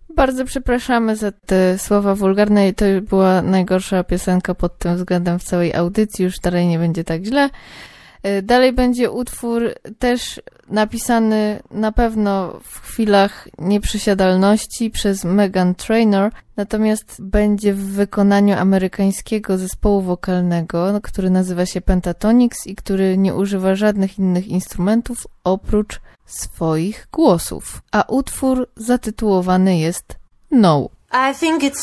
Bardzo przepraszamy za te słowa wulgarne i to była najgorsza piosenka pod tym względem w całej audycji, już dalej nie będzie tak źle. Dalej będzie utwór też napisany na pewno w chwilach nieprzysiadalności przez Meghan Trainor, natomiast będzie w wykonaniu amerykańskiego zespołu wokalnego, który nazywa się Pentatonix i który nie używa żadnych innych instrumentów oprócz swoich głosów. A utwór zatytułowany jest No. I think it's